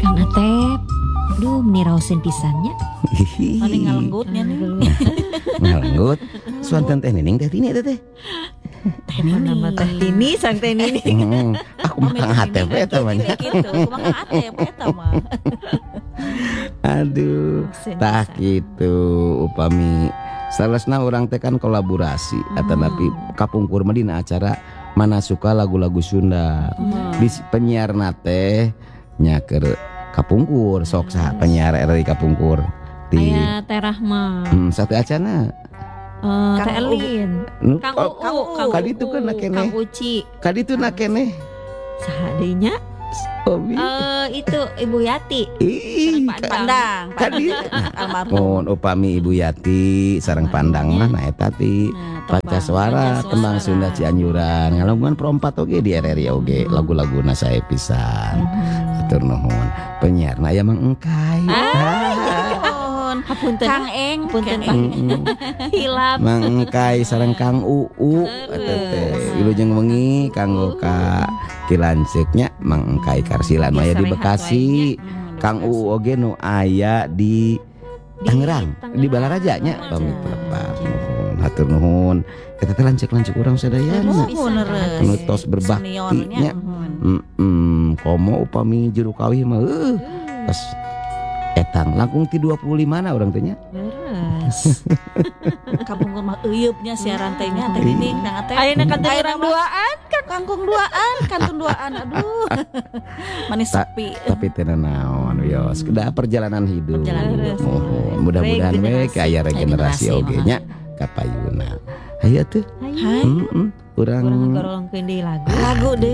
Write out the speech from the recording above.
Kang Atep, duh meniraosin pisannya. Mending ngalenggutnya nih. Ngalenggut. Suanten teh nining teh tini teh. Teh nama teh Tini sang teh Nini. Aku mah Kang Atep eta mah. Gitu, kumaha Kang Atep eta mah. Aduh, tah gitu upami salesna orang teh kan kolaborasi atanapi kapungkur mah dina acara Mana Suka Lagu-lagu Sunda. Di penyiarna teh nya keur kapungkur sok saha penyiar RRI kapungkur di Aya Teh Rahma, satu acana Teh Elin, Kang Uu, kadi itu kan Kang keneh Uci, kadi itu na keneh saha deui nya? Obi Itu Ibu Yati. ih Pandang. kadi Almarhum. mun upami Ibu Yati sareng Pandang mah na eta ti Pancaswara tembang Sunda Cianjuran ngalungguan perompat oge di RRI oge lagu-laguna sae pisan. Atur nuhun penyiarna aya Mang Engkai. Hapunten Kang Eng, Punten Pak. Hilap. Mang Engkai sareng Kang Uu eta teh wilujeng wengi kanggo ka Kilanceuknya Mang Engkai Karsilan aya di Bekasi. Kang Uu oge nu aya di Tangerang di Balaraja nya pami pelepah. Hatur nuhun eta teh lanceuk-lanceuk urang sadayana nu tos berbakti nya. Komo upami juru kawih mah pas etang langkung ti 25 na urang teh nya. Beres. Kapungkur mah euyeup-nya siaran teh nya teh ini Kang Atep. Ayeuna kantun urang duaan. Kangkung duaan, kantun duaan. Aduh. Manis sepi. Tapi teu naon wios da perjalanan hidup. Perjalanan Mudah-mudahan we Regenerasi. aya regenerasi oge nya kapayuna. Hayu atuh. Hai. Urang Urang ngagorongkeun deui lagu. Lagu deui.